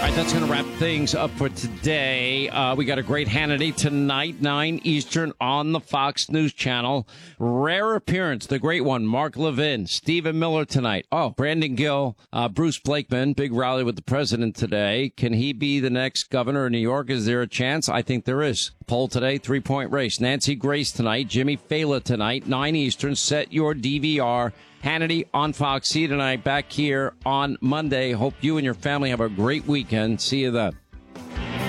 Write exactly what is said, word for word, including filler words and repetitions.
right, that's going to wrap things up for today. Uh, we got a great Hannity tonight, nine Eastern on the Fox News Channel. Rare appearance, the great one, Mark Levin, Stephen Miller tonight. Oh, Brandon Gill, uh, Bruce Blakeman, big rally with the president today. Can he be the next governor of New York? Is there a chance? I think there is. Poll today, three-point race. Nancy Grace tonight, Jimmy Fallon tonight, nine Eastern. Set your D V R. Hannity on Fox. See you tonight back here on Monday. Hope you and your family have a great weekend. See you then.